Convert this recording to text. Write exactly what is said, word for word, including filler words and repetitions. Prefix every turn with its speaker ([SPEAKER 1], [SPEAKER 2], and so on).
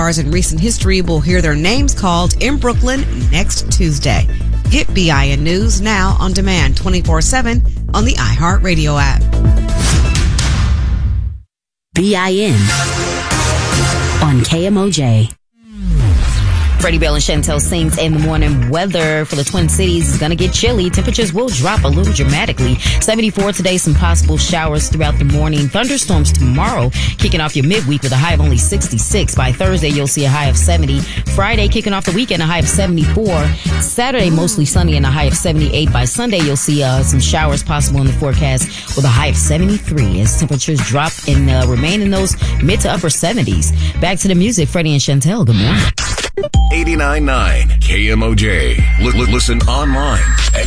[SPEAKER 1] stars in recent history will hear their names called in Brooklyn next Tuesday. Get B I N News now on demand twenty-four seven on the iHeartRadio app.
[SPEAKER 2] B I N on K M O J.
[SPEAKER 3] Freddie Bell and Chantel Sings in the morning. Weather for the Twin Cities is going to get chilly. Temperatures will drop a little dramatically. seventy-four today, some possible showers throughout the morning. Thunderstorms tomorrow, kicking off your midweek with a high of only sixty-six. By Thursday, you'll see a high of seventy. Friday, kicking off the weekend, a high of seventy-four. Saturday, mostly sunny and a high of seventy-eight. By Sunday, you'll see uh, some showers possible in the forecast with a high of seventy-three as temperatures drop and uh, remain in those mid to upper seventies. Back to the music, Freddie and Chantel. Good morning.
[SPEAKER 4] eighty-nine point nine K M O J. L- listen online at